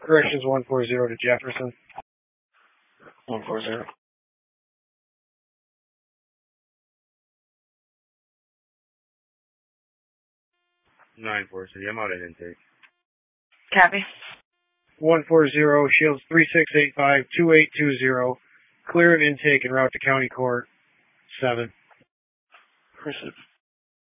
Corrections 140 to Jefferson. 140. 940, I'm out at intake. Copy. 140, Shields 3685-2820. Clear of intake and route to County Court 7. Pursuit.